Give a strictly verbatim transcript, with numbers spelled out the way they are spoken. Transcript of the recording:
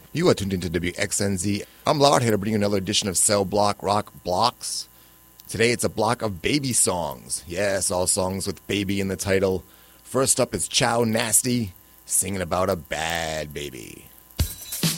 You are tuned into W X N Z. I'm Loud here to bring you another edition of Cell Block Rock Blocks. Today it's a block of baby songs. Yes, all songs with baby in the title. First up is Chow Nasty, singing about a bad baby.